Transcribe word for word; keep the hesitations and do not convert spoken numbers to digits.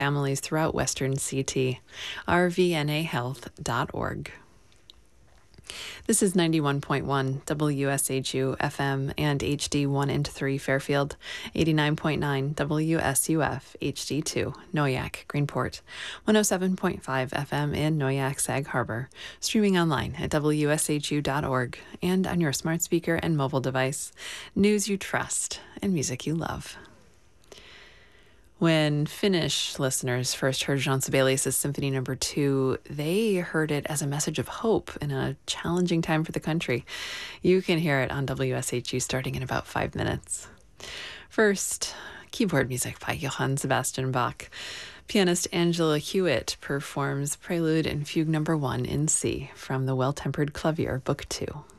families throughout Western C T. r v n a health dot org. This is ninety-one point one W S H U F M and H D one and three Fairfield, eighty-nine point nine W S U F H D two Noyak, Greenport, one oh seven point five F M in Noyak, Sag Harbor, streaming online at W S H U dot org and on your smart speaker and mobile device. News you trust and music you love. When Finnish listeners first heard Jean Sibelius' Symphony Number Two, they heard it as a message of hope in a challenging time for the country. You can hear it on W S H U starting in about five minutes. First, keyboard music by Johann Sebastian Bach. Pianist Angela Hewitt performs Prelude and Fugue Number One in C from the Well-Tempered Clavier, Book Two.